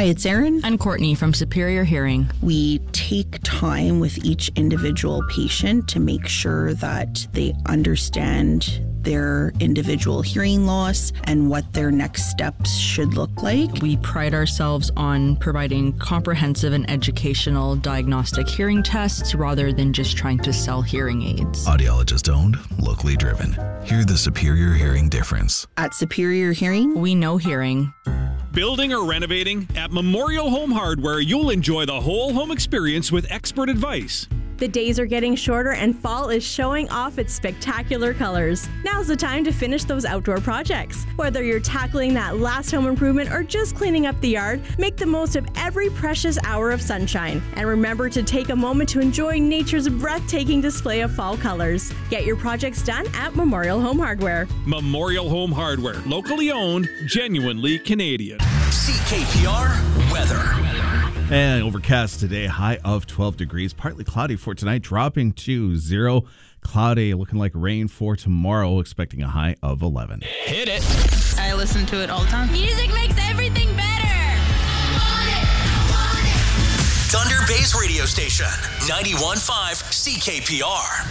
Hi, it's Erin. And Courtney from Superior Hearing. We take time with each individual patient to make sure that they understand their individual hearing loss and what their next steps should look like. We pride ourselves on providing comprehensive and educational diagnostic hearing tests rather than just trying to sell hearing aids. Audiologist owned, locally driven. Hear the Superior Hearing difference. At Superior Hearing, we know hearing. Building or renovating? At Memorial Home Hardware, you'll enjoy the whole home experience with expert advice. The days are getting shorter and fall is showing off its spectacular colors. Now's the time to finish those outdoor projects. Whether you're tackling that last home improvement or just cleaning up the yard, make the most of every precious hour of sunshine. And remember to take a moment to enjoy nature's breathtaking display of fall colors. Get your projects done at Memorial Home Hardware. Memorial Home Hardware, locally owned, genuinely Canadian. CKPR weather. And overcast today, high of 12 degrees. Partly cloudy for tonight, dropping to 0. Cloudy, looking like rain for tomorrow, expecting a high of 11. Hit it. I listen to it all the time. Music makes everything better. Thunder Bay's radio station, 91.5 CKPR.